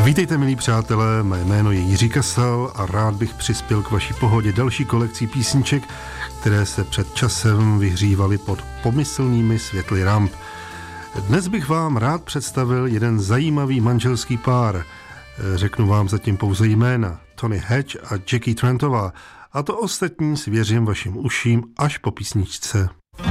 Vítejte, milí přátelé, mé jméno je Jiří Kasal a rád bych přispěl k vaší pohodě další kolekcí písniček, které se před časem vyhřívaly pod pomyslnými světly ramp. Dnes bych vám rád představil jeden zajímavý manželský pár. Řeknu vám zatím pouze jména: Tony Hatch a Jackie Trentová, a to ostatní svěřím vašim uším až po písničce.